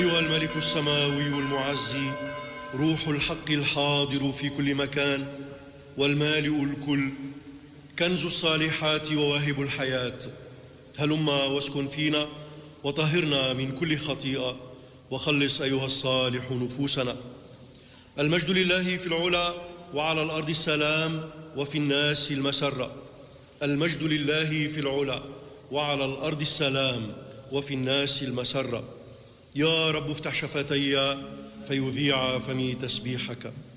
أيها الملك السماوي المعزي، روح الحق الحاضر في كل مكان والمالئ الكل، كنز الصالحات وواهب الحياة، هلما واسكن فينا وطهرنا من كل خطيئة وخلص أيها الصالح نفوسنا. المجد لله في العلا وعلى الأرض السلام وفي الناس المسرة. المجد لله في العلا وعلى الأرض السلام وفي الناس المسرة. يا رب افتح شفتي فيذيع فمي تسبيحك.